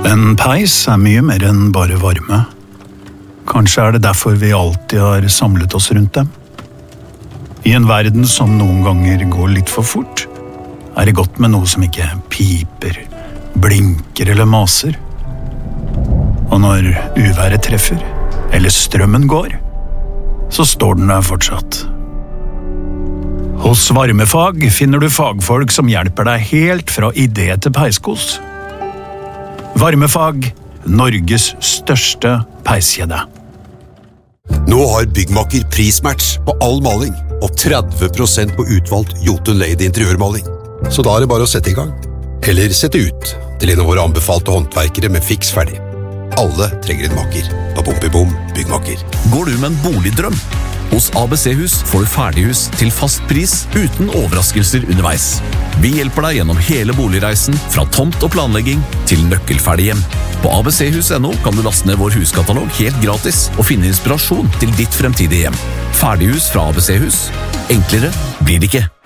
En peis mye mer enn bare varme. Kanskje det derfor vi alltid har samlet oss rundt dem. I en verden som noen ganger går litt for fort, det godt med noe som ikke piper, blinker eller maser. Og når uværet treffer, eller strømmen går, så står den der fortsatt. Hos Varmefag finner du fagfolk som hjelper deg helt fra idé til peiskos. Varmefag, Norges største peiskjede. Nå har Byggmakker prismatch på all maling og 30% på utvalgt Jotun Lady interiørmaling. Så da det bare å sette i gang. Eller sette ut til en av våre anbefalte håndverkere med fiks ferdig. Alle trenger en makker på Bompibom Byggmakker. Går du med en boligdrøm? Hos ABC-hus får du ferdighus til fast pris uten overraskelser underveis. Vi hjelper deg gjennom hele boligreisen fra tomt og planlegging til nøkkelferdig hjem. På abchus.no kan du laste ned vår huskatalog helt gratis og finne inspirasjon til ditt fremtidige hjem. Ferdighus fra ABC-hus. Enklere blir det ikke.